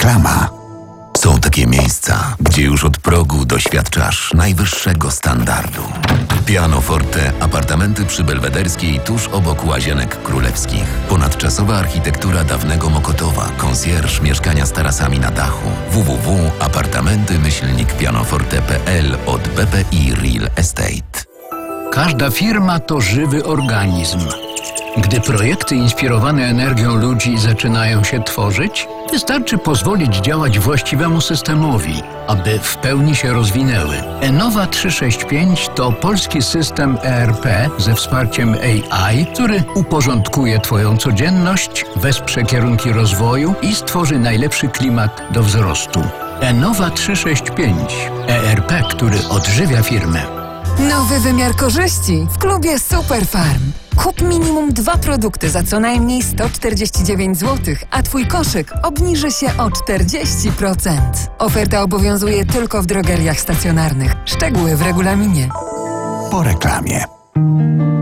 Reklama. Są takie miejsca, gdzie już od progu doświadczasz najwyższego standardu. Pianoforte, apartamenty przy Belwederskiej, tuż obok Łazienek Królewskich. Ponadczasowa architektura dawnego Mokotowa, konsjerż, mieszkania z tarasami na dachu. www.apartamenty-pianoforte.pl od BPI Real Estate. Każda firma to żywy organizm. Gdy projekty inspirowane energią ludzi zaczynają się tworzyć, wystarczy pozwolić działać właściwemu systemowi, aby w pełni się rozwinęły. Enova 365 to polski system ERP ze wsparciem AI, który uporządkuje Twoją codzienność, wesprze kierunki rozwoju i stworzy najlepszy klimat do wzrostu. Enova 365. ERP, który odżywia firmę. Nowy wymiar korzyści w klubie Superfarm. Kup minimum 2 produkty za co najmniej 149 zł, a Twój koszyk obniży się o 40%. Oferta obowiązuje tylko w drogeriach stacjonarnych. Szczegóły w regulaminie. Po reklamie.